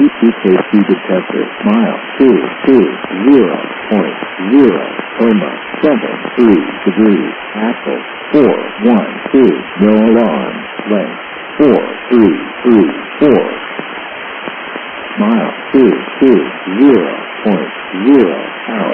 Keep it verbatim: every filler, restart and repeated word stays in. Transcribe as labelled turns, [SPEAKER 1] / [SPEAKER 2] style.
[SPEAKER 1] E K G detector. Mile two two zero point zero coma seven three degrees. Axle four one two. No alarm. Length four three three four. Mile two two zero point zero out.